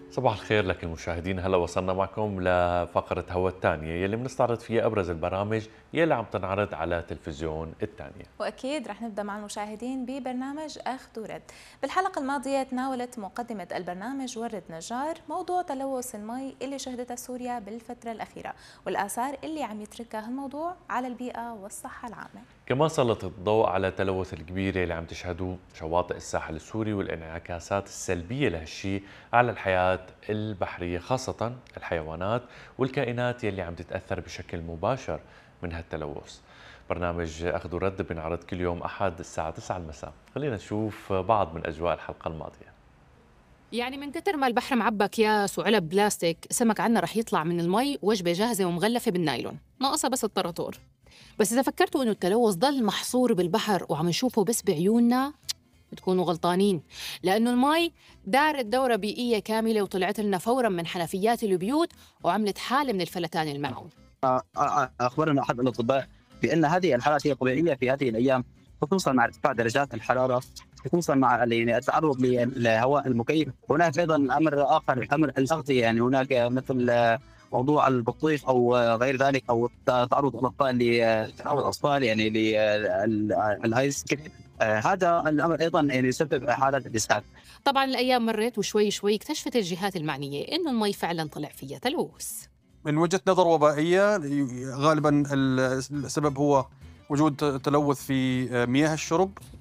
صباح الخير لك المشاهدين. هلا وصلنا معكم لفقرة هوا الثانية يلي بنستعرض فيها أبرز البرامج يلي عم تنعرض على تلفزيون الثانية. وأكيد رح نبدأ مع المشاهدين ببرنامج أخذ ورد. بالحلقة الماضية تناولت مقدمة البرنامج ورد نجار موضوع تلوث المي اللي شهدتها سوريا بالفترة الأخيرة والآثار اللي عم يتركها الموضوع على البيئة والصحة العامة. كمان سلط الضوء على التلوث الكبير يلي عم تشهدوه شواطئ الساحل السوري والانعكاسات السلبية لهالشي على الحياة البحرية، خاصة الحيوانات والكائنات يلي عم تتأثر بشكل مباشر من هالتلوث. برنامج أخذ ورد بنعرض كل يوم أحد الساعة 9 المساء. خلينا نشوف بعض من أجواء الحلقة الماضية. يعني من كتر ما البحر معبى أكياس وعلب بلاستيك، سمك عنا رح يطلع من المي وجبة جاهزة ومغلفة بالنايلون، ناقصة بس الطراطور. بس إذا فكرتوا إنه التلوث ضل محصور بالبحر وعم نشوفه بس بعيوننا، بتكونوا غلطانين، لأنه المي دارت دورة بيئية كاملة وطلعت لنا فوراً من حنفيات البيوت وعملت حالة من الفلتان المعوي. أخبرنا أحد الأطباء بأن هذه الحالات هي طبيعية في هذه الأيام، خصوصا مع ارتفاع درجات الحرارة، خصوصا مع يعني التعرض للهواء المكيف. هناك أيضا أمر آخر، أمر الأغذية، يعني هناك مثل موضوع البطيخ أو غير ذلك، أو تعرض الأطفال لتعرض الأطفال يعني للآيس كريم. هذا الأمر أيضا يعني يسبب حالة الإسهال. طبعاً الأيام مرت وشوي شوي اكتشفت الجهات المعنية إنه المي فعلاً طلع فيها تلوث. من وجهة نظر وبائية، غالبا السبب هو وجود تلوث في مياه الشرب